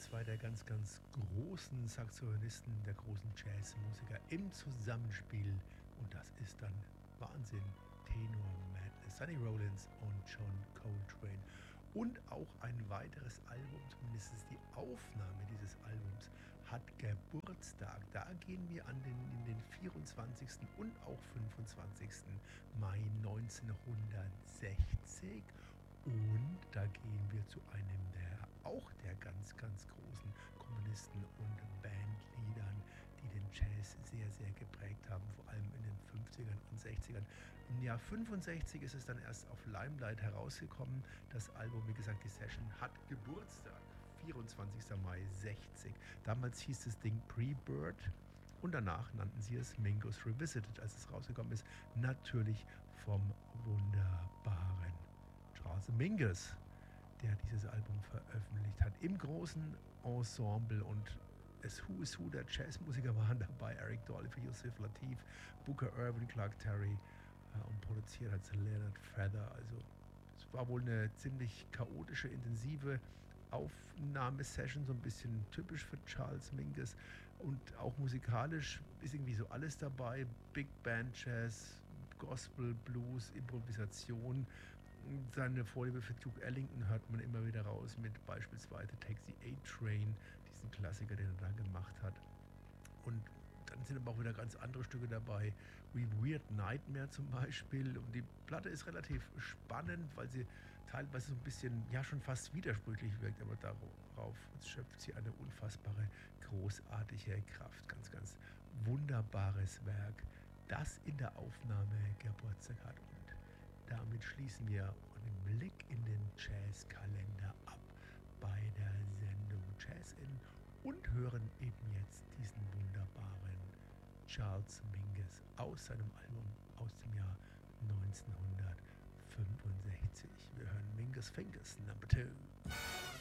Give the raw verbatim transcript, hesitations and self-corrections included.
zwei der ganz, ganz großen Saxophonisten, der großen Jazzmusiker im Zusammenspiel. Und das ist dann Wahnsinn. Tenor Madness, Sonny Rollins und John Coltrane. Und auch ein weiteres Album, zumindest die Aufnahme dieses Albums, hat Geburtstag. Da gehen wir an den, in den vierundzwanzigsten und auch fünfundzwanzigsten Mai neunzehnhundertsechzig. Und da gehen wir zu einem der auch der ganz, ganz großen Komponisten und Bandleadern, die den Jazz sehr, sehr geprägt haben, vor allem in den fünfzigern und sechzigern. Im Jahr fünfundsechzig ist es dann erst auf Limelight herausgekommen. Das Album, wie gesagt, die Session hat Geburtstag, vierundzwanzigster Mai sechzig. Damals hieß das Ding Pre-Bird. Und danach nannten sie es Mingus Revisited, als es rausgekommen ist. Natürlich vom wunderbaren Charles Mingus, der dieses Album veröffentlicht hat. Im großen Ensemble und das Who is Who der Jazzmusiker waren dabei. Eric Dolphy, Yusef Lateef, Booker Ervin, Clark Terry äh, und produziert hat Leonard Feather. Also es war wohl eine ziemlich chaotische, intensive Aufnahmesession, so ein bisschen typisch für Charles Mingus. Und auch musikalisch ist irgendwie so alles dabei. Big Band Jazz, Gospel, Blues, Improvisation. Seine Vorliebe für Duke Ellington hört man immer wieder raus, mit beispielsweise Take the A-Train, diesen Klassiker, den er da gemacht hat. Und dann sind aber auch wieder ganz andere Stücke dabei, wie Weird Nightmare zum Beispiel. Und die Platte ist relativ spannend, weil sie teilweise so ein bisschen, ja, schon fast widersprüchlich wirkt, aber darauf schöpft sie eine unfassbare, großartige Kraft. Ganz, ganz wunderbares Werk, das in der Aufnahme Geburtstag hat. Und damit schließen wir einen Blick in den Jazzkalender ab bei der Sendung Jazz In und hören eben jetzt diesen wunderbaren Charles Mingus aus seinem Album aus dem Jahr neunzehnhundertfünfundsechzig. Wir hören Mingus Fingers Number Two.